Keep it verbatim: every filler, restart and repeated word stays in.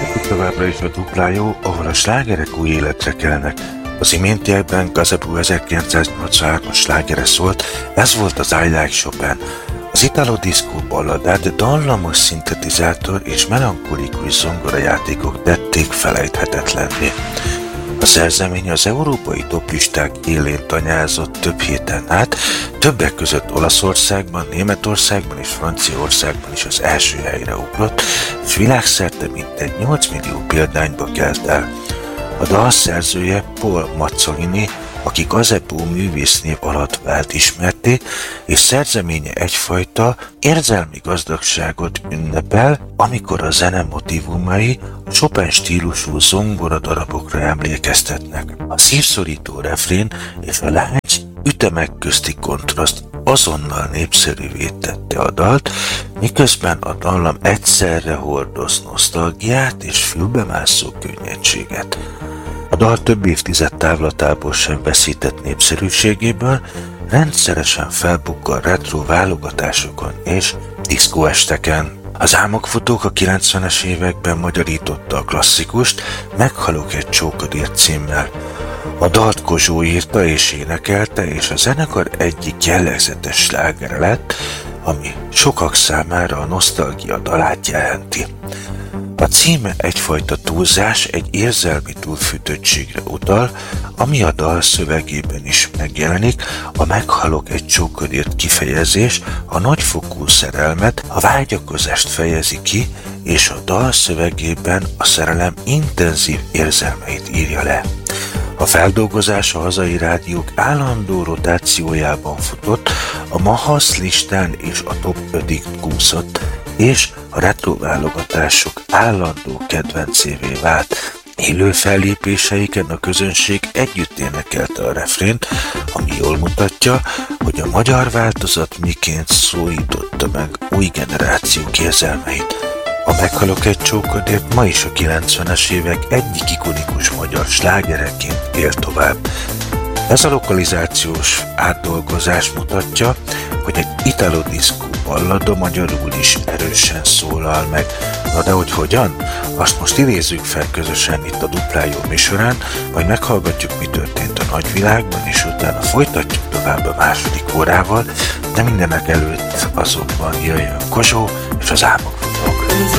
itt továbbra is a Duplájó, ahol a slágerek új életre kelnek. Az iméntiekben Gazebo ezerkilencszáznyolcvanhármas slágere szólt, ez volt az I Like Chopin. Az italo disco balladát dallamos szintetizátor és melankolikus zongorajátékok tették felejthetetlenné. A szerzemény az európai toplisták élén tanyázott több héten át, többek között Olaszországban, Németországban és Franciaországban is az első helyre ugrott, és világszerte mintegy nyolc millió példányba kelt el. A dal szerzője Paul Mazzolini, aki Gazebo művésznév alatt vált ismerté, és szerzeménye egyfajta érzelmi gazdagságot ünnepel, amikor a zene motívumai a Chopin stílusú zongora darabokra emlékeztetnek. A szívszorító refrén és a lágy ütemek közti kontraszt azonnal népszerűvé tette a dalt, miközben a dallam egyszerre hordoz nosztalgiát és fülbemászó könnyedséget. A dal több évtized távlatából sem veszített népszerűségéből, rendszeresen felbukkan retro válogatásokon és diszkóesteken. Az Álmokfutók a kilencvenes években magyarította a klasszikust, Meghalok egy csókadért címmel. A dalt Kozsó írta és énekelte, és a zenekar egyik jellegzetes slágere lett, ami sokak számára a nosztalgia dalát jelenti. A címe egyfajta túlzás, egy érzelmi túlfűtöttségre utal, ami a dal szövegében is megjelenik, a meghalok egy csókodért kifejezés a nagyfokú szerelmet, a vágyakozást fejezi ki, és a dal szövegében a szerelem intenzív érzelmeit írja le. A feldolgozás a hazai rádiók állandó rotációjában futott, a Mahasz listán és a top ötig kúszott, és a retro válogatások állandó kedvencévé vált. Élő fellépéseiken a közönség együtt énekelte a refrént, ami jól mutatja, hogy a magyar változat miként szólította meg új generációk érzelmeit. A Meghalok egy csókodért ma is a kilencvenes évek egyik ikonikus magyar slágereként él tovább. Ez a lokalizációs átdolgozás mutatja, hogy egy italo disco ballada magyarul is erősen szólal meg. Na de hogy hogyan? Azt most idézzük fel közösen itt a Duplájó műsorán, majd meghallgatjuk, mi történt a nagyvilágban, és utána folytatjuk tovább a második órával, de mindenek előtt azonban jöjjön Kozsó és az Álmok